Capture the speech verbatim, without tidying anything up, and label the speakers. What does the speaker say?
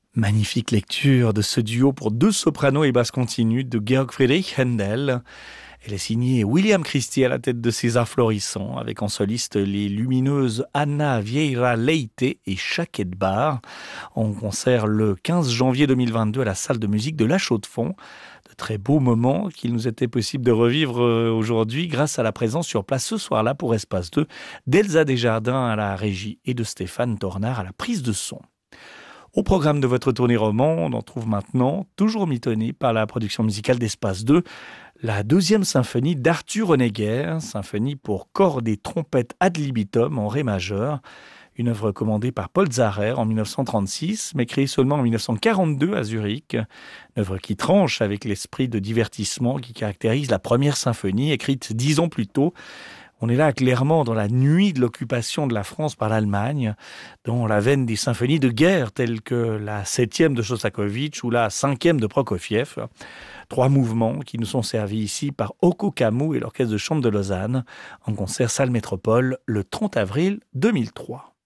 Speaker 1: Magnifique lecture de ce duo pour deux sopranos et basse continue de Georg Friedrich Händel. Elle est signée William Christie à la tête de César Florissant, avec en soliste les lumineuses Anna Vieira Leite et Chaquette Bar, en concert le quinze janvier deux mille vingt-deux à la salle de musique de La Chaux-de-Fonds. De très beaux moments qu'il nous était possible de revivre aujourd'hui grâce à la présence sur place ce soir-là pour Espace deux d'Elsa Desjardins à la régie et de Stéphane Tornard à la prise de son. Au programme de votre tournée roman, on en trouve maintenant, toujours mitonné par la production musicale d'Espace deux, la deuxième symphonie d'Arthur Honegger, symphonie pour cordes et trompettes ad libitum en ré majeur, une œuvre commandée par Paul Zarer en mille neuf cent trente-six, mais créée seulement en mille neuf cent quarante-deux à Zurich, une œuvre qui tranche avec l'esprit de divertissement qui caractérise la première symphonie, écrite dix ans plus tôt. On est là clairement dans la nuit de l'occupation de la France par l'Allemagne, dans la veine des symphonies de guerre telles que la septième de Shostakovich ou la cinquième de Prokofiev. Trois mouvements qui nous sont servis ici par Oko Camus et l'Orchestre de chambre de Lausanne en concert salle Métropole le trente avril deux mille trois.